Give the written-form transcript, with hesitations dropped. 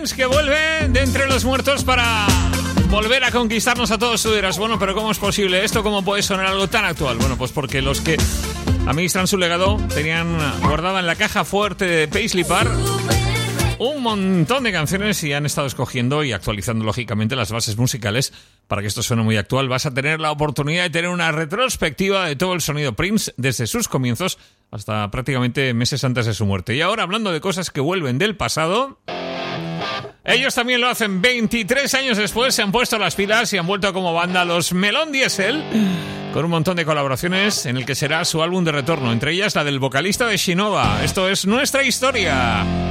Prince, que vuelve de entre los muertos para volver a conquistarnos a todos. Tú dirás, bueno, pero ¿cómo es posible esto? ¿Cómo puede sonar algo tan actual? Bueno, pues porque los que administran su legado tenían guardada en la caja fuerte de Paisley Park un montón de canciones y han estado escogiendo y actualizando lógicamente las bases musicales para que esto suene muy actual. Vas a tener la oportunidad de tener una retrospectiva de todo el sonido Prince desde sus comienzos hasta prácticamente meses antes de su muerte. Y ahora, hablando de cosas que vuelven del pasado, ellos también lo hacen. 23 años después se han puesto las pilas y han vuelto como banda los Melon Diesel, con un montón de colaboraciones en el que será su álbum de retorno, entre ellas la del vocalista de Shinova. Esto es Nuestra Historia.